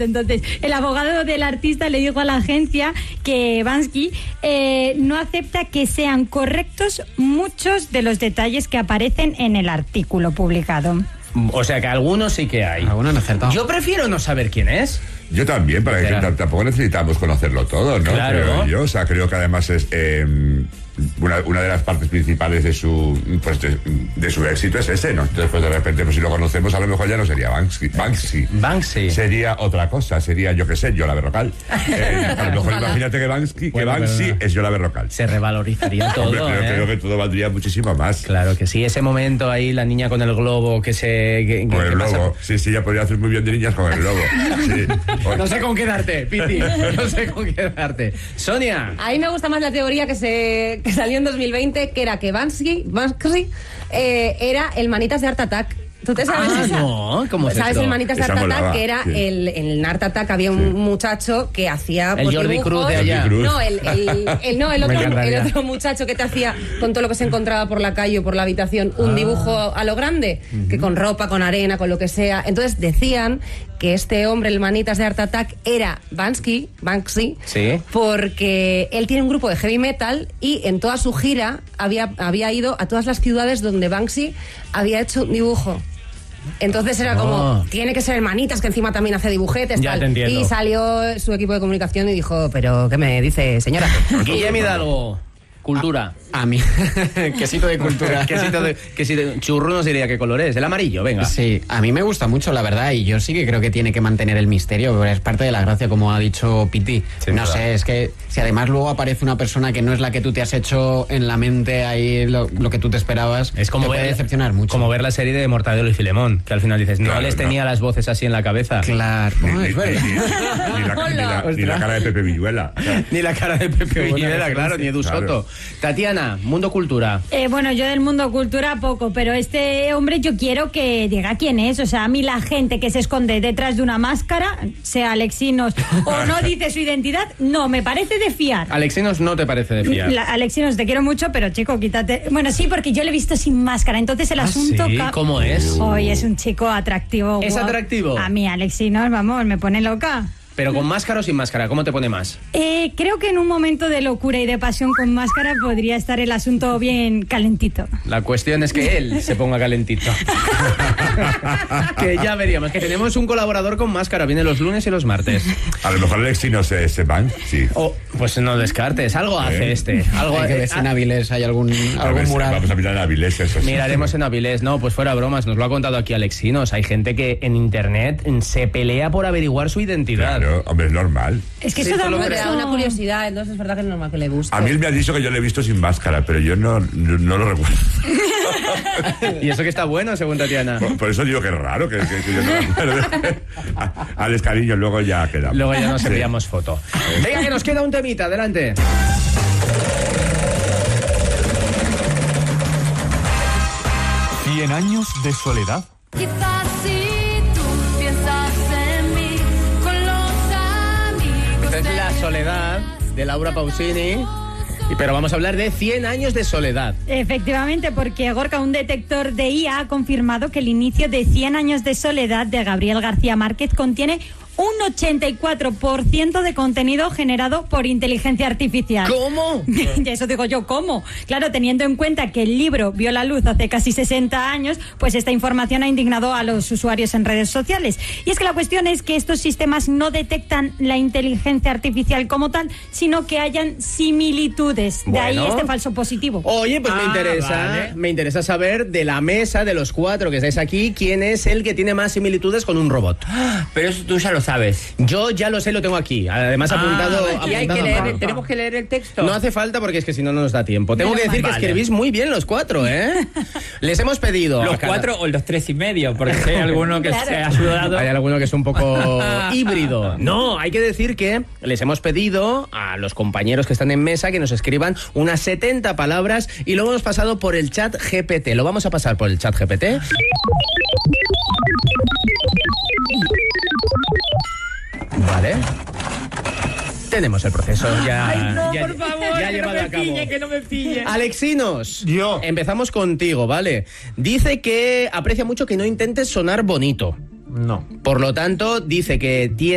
Entonces, el abogado del artista le dijo a la agencia que Banksy no acepta que sean correctos muchos de los detalles que aparecen en el artículo publicado. O sea que algunos sí que hay. Algunos han acertado. Yo prefiero no saber quién es. Yo también, para que tampoco necesitamos conocerlo todo, ¿no? Claro. Creo yo. O sea, creo que además es una de las partes principales de su éxito es ese, ¿no? Entonces, pues de repente, pues si lo conocemos, a lo mejor ya no sería Banksy. Sería otra cosa, sería, yo qué sé, Yola Berrocal. A lo mejor imagínate que Banksy es Yola Berrocal. Se revalorizaría todo. Hombre, pero creo que todo valdría muchísimo más. Claro que sí. Ese momento ahí, la niña con el globo que se... Con el globo. Sí, ya podría hacer muy bien de niñas con el globo. Sí. No sé con qué darte, Piti. No sé con qué darte. Sonia. A mí me gusta más la teoría que salió en 2020, que era que Banksy era el manitas de Art Attack. ¿Tú te sabes esa? No, ¿cómo es ¿Sabes esto? el manitas de Art Attack? Que era en Art Attack había un muchacho que hacía el Jordi dibujos. Cruz de allá. No, el otro muchacho que te hacía con todo lo que se encontraba por la calle o por la habitación un dibujo a lo grande, que con ropa, con arena, con lo que sea. Entonces decían que este hombre, el manitas de Art Attack, era Banksy, sí, porque él tiene un grupo de heavy metal y en toda su gira había ido a todas las ciudades donde Banksy había hecho un dibujo. Entonces era como, tiene que ser el manitas, que encima también hace dibujetes, ya tal. Te entiendo. Y salió su equipo de comunicación y dijo, pero ¿qué me dice, señora? Guillermo Hidalgo. Cultura. A mí. Quesito de cultura. quesito. Churro no diría qué color es. El amarillo, venga. Sí, a mí me gusta mucho, la verdad, y yo sí que creo que tiene que mantener el misterio, pero es parte de la gracia, como ha dicho Piti. No sé, es que si además luego aparece una persona que no es la que tú te has hecho en la mente ahí, lo que tú te esperabas, es como te puede decepcionar mucho. Como ver la serie de Mortadelo y Filemón, que al final dices, no les tenía las voces así en la cabeza. Claro. Ni la cara de Pepe Villuela. Ni la cara de Pepe Villuela, claro, ni Edu Soto. Tatiana, mundo cultura. Bueno, yo del mundo cultura poco, pero este hombre yo quiero que diga quién es. O sea, a mí la gente que se esconde detrás de una máscara, sea Alexinos o no dice su identidad, no me parece de fiar. Alexinos no te parece de fiar. Alexinos, te quiero mucho, pero chico, quítate. Bueno, sí, porque yo le he visto sin máscara, entonces el asunto... ¿Sí? ¿Cómo es? Hoy es un chico atractivo. ¿Es atractivo? A mí Alexinos, vamos, me pone loca. ¿Pero con máscara o sin máscara? ¿Cómo te pone más? Creo que en un momento de locura y de pasión con máscara podría estar el asunto bien calentito. La cuestión es que él se ponga calentito. Que ya veríamos. Que tenemos un colaborador con máscara. Viene los lunes y los martes. A lo mejor Alexinos se van, sí. Pues no descartes. Algo hace este. Algo hay que ver si en Avilés hay algún mural. Vamos a mirar en Avilés. Eso Miraremos en Avilés. No, pues fuera bromas. Nos lo ha contado aquí Alexinos. Hay gente que en internet se pelea por averiguar su identidad. Claro, hombre, es normal. Es que eso da una curiosidad, entonces es verdad que es normal que le guste. A mí él me ha dicho que yo le he visto sin máscara, pero yo no lo recuerdo. ¿Y eso que está bueno, según Tatiana? Por eso digo que es raro, que yo no lo recuerdo. Alex, cariño, luego ya quedamos. Luego ya nos enviamos foto. Venga, que nos queda un temita, adelante. ¿100 años de soledad? Quizás si tú piensas en mí con los amigos. Esta es La soledad de Laura Pausini. Pero vamos a hablar de 100 años de soledad. Efectivamente, porque Gorka, un detector de IA, ha confirmado que el inicio de 100 años de soledad de Gabriel García Márquez contiene un 84% de contenido generado por inteligencia artificial. ¿Cómo? Eso digo yo, ¿cómo? Claro, teniendo en cuenta que el libro vio la luz hace casi 60 años, pues esta información ha indignado a los usuarios en redes sociales. Y es que la cuestión es que estos sistemas no detectan la inteligencia artificial como tal, sino que hayan similitudes. De ahí este falso positivo. Oye, pues me interesa saber de la mesa de los 4 que estáis aquí, quién es el que tiene más similitudes con un robot. Pero eso tú ya lo sabes. Yo ya lo sé, lo tengo aquí. Además apuntado. Y hay que leer, tenemos que leer el texto. No hace falta porque es que si no, no nos da tiempo. Tengo que decir que escribís muy bien los 4, ¿eh? Les hemos pedido. Los 4 o los 3,5, porque hay alguno que se ha sudado. Hay alguno que es un poco híbrido. No, hay que decir que les hemos pedido a los compañeros que están en mesa que nos escriban unas 70 palabras y lo hemos pasado por el chat GPT. Lo vamos a pasar por el chat GPT. Vale. Tenemos el proceso ya. Ay, no, ya, por favor, ya que llevado no me a cabo. pille, que no me pille. Alexinos, Yo. empezamos contigo, ¿vale? Dice que aprecia mucho que no intentes sonar bonito. No. Por lo tanto, dice que tiene